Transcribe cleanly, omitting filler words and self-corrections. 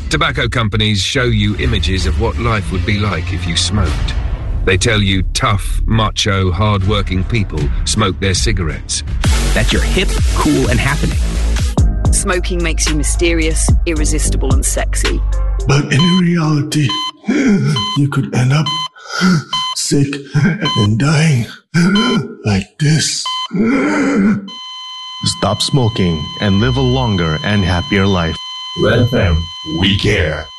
Tobacco companies show you images of what life would be like if you smoked. They tell you tough, macho, hard-working people smoke their cigarettes. That you're hip, cool, and happening. Smoking makes you mysterious, irresistible, and sexy. But in reality, you could end up sick and dying like this. Stop smoking and live a longer and happier life. Red FM, we care.